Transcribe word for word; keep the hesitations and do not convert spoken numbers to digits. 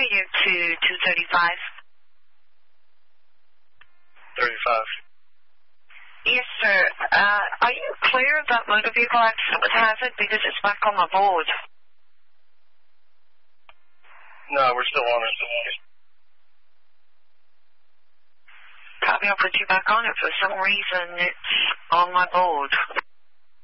you to two thirty-five. thirty-five. Yes, sir. Uh, are you clear of that motor vehicle accident with Hazard? Because it's back on my board. No, we're still on it. Copy, I'll put you back on it. For some reason, it's on my board.